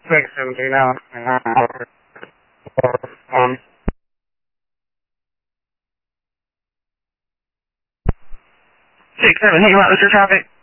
617 now. Six seven, hey, what was your traffic?